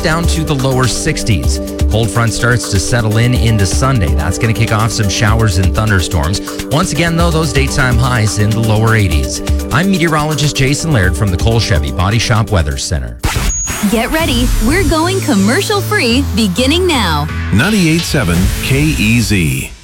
down to the lower 60s. Cold front starts to settle in into Sunday. That's going to kick off some showers and thunderstorms. Once again, though, those daytime highs in the lower 80s. I'm meteorologist Jason Laird from the Cole Chevy Body Shop Weather Center. Get ready. We're going commercial free beginning now. 98.7 KEZ.